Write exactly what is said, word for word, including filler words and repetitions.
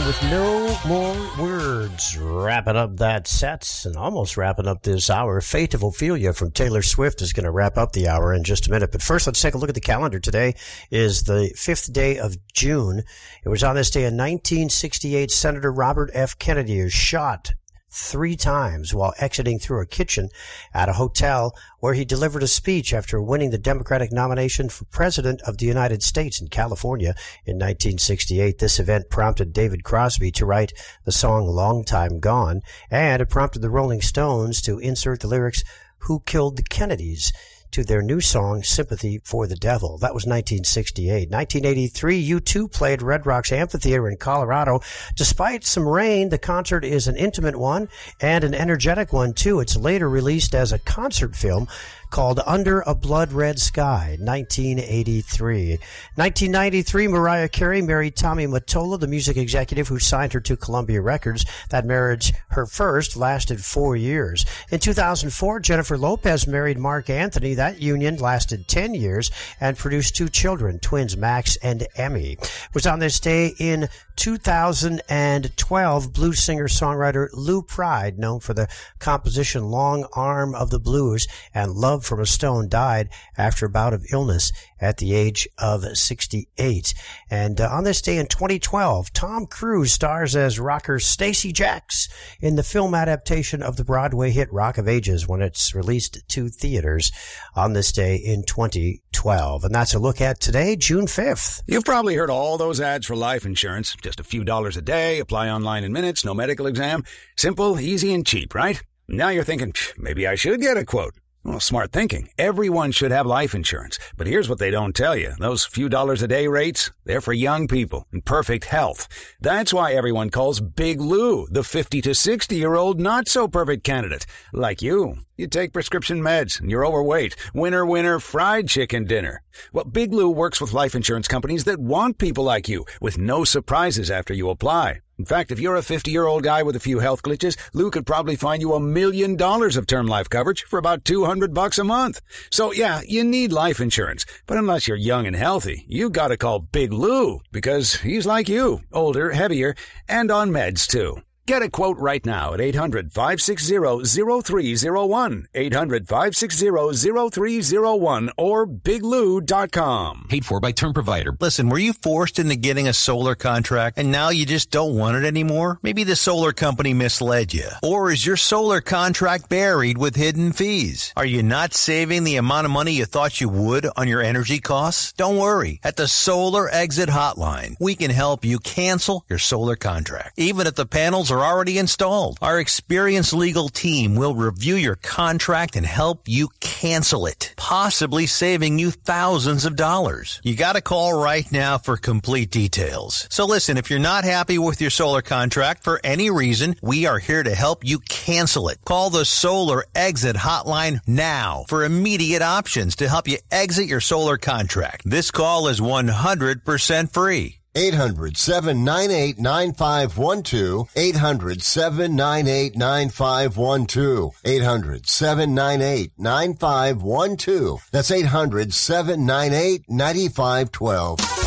with No More Words. Wrapping up that set and almost wrapping up this hour. Fate of Ophelia from Taylor Swift is going to wrap up the hour in just a minute. But first, let's take a look at the calendar. Today is the fifth day of June. It was on this day in nineteen sixty-eight, Senator Robert F. Kennedy is shot three times while exiting through a kitchen at a hotel where he delivered a speech after winning the Democratic nomination for President of the United States in California in nineteen sixty-eight. This event prompted David Crosby to write the song Long Time Gone, and it prompted the Rolling Stones to insert the lyrics, "Who Killed the Kennedys?" to their new song, Sympathy for the Devil. That was nineteen sixty-eight. nineteen eighty-three, U two played Red Rocks Amphitheater in Colorado. Despite some rain, the concert is an intimate one and an energetic one, too. It's later released as a concert film called Under a Blood Red Sky, nineteen eighty-three. nineteen ninety-three, Mariah Carey married Tommy Mottola, the music executive who signed her to Columbia Records. That marriage, her first, lasted four years. In two thousand four, Jennifer Lopez married Mark Anthony. That union lasted ten years and produced two children, twins Max and Emmy. It was on this day in two thousand twelve, blues singer-songwriter Lou Pride, known for the composition Long Arm of the Blues and Love from a Stone, died after a bout of illness at the age of sixty-eight. And uh, on this day in twenty twelve, Tom Cruise stars as rocker Stacey Jacks in the film adaptation of the Broadway hit Rock of Ages when it's released to theaters on this day in twenty twelve. And that's a look at today, June fifth. You've probably heard all those ads for life insurance. Just a few dollars a day, apply online in minutes, no medical exam. Simple, easy, and cheap, right? Now you're thinking, maybe I should get a quote. Well, smart thinking. Everyone should have life insurance. But here's what they don't tell you. Those few dollars a day rates, they're for young people in perfect health. That's why everyone calls Big Lou the fifty to sixty-year-old not-so-perfect candidate. Like you. You take prescription meds and you're overweight. Winner, winner, fried chicken dinner. Well, Big Lou works with life insurance companies that want people like you with no surprises after you apply. In fact, if you're a fifty-year-old guy with a few health glitches, Lou could probably find you a million dollars of term life coverage for about two hundred bucks a month. So yeah, you need life insurance. But unless you're young and healthy, you gotta call Big Lou because he's like you, older, heavier, and on meds too. Get a quote right now at eight hundred, five six zero, zero three zero one, eight hundred, five six zero, zero three zero one, or big lou dot com. Paid for by Term Provider. Listen, were you forced into getting a solar contract and now you just don't want it anymore? Maybe the solar company misled you. Or is your solar contract buried with hidden fees? Are you not saving the amount of money you thought you would on your energy costs? Don't worry. At the Solar Exit Hotline, we can help you cancel your solar contract, even if the panels are already installed. Our experienced legal team will review your contract and help you cancel it, possibly saving you thousands of dollars. You got to call right now for complete details. So listen, if you're not happy with your solar contract for any reason, we are here to help you cancel it. Call the Solar Exit Hotline now for immediate options to help you exit your solar contract. This call is one hundred percent free. eight hundred, seven nine eight, nine five one two, eight hundred, seven nine eight, nine five one two, eight hundred, seven nine eight, nine five one two. That's eight hundred, seven nine eight, nine five one two.